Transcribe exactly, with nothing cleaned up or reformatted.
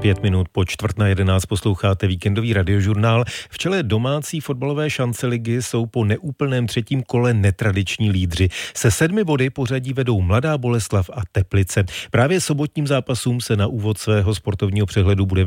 Pět minut po čtvrt na jedenáct posloucháte víkendový radiožurnál. V čele domácí fotbalové šance ligy jsou po neúplném třetím kole netradiční lídři. Se sedmi body pořadí vedou Mladá Boleslav a Teplice. Právě sobotním zápasům se na úvod svého sportovního přehledu bude